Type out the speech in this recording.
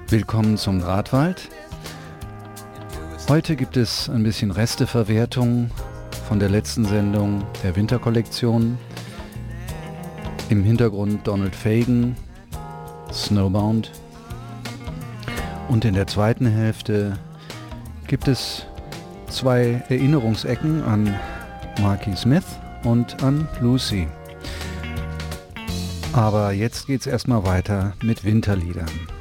Willkommen zum Drahtwald. Heute gibt es ein bisschen Resteverwertung von der letzten Sendung der Winterkollektion. Im Hintergrund Donald Fagen, Snowbound. Und in der zweiten Hälfte gibt es zwei Erinnerungsecken an Marky Smith und an Lucy. Aber jetzt geht's erstmal weiter mit Winterliedern.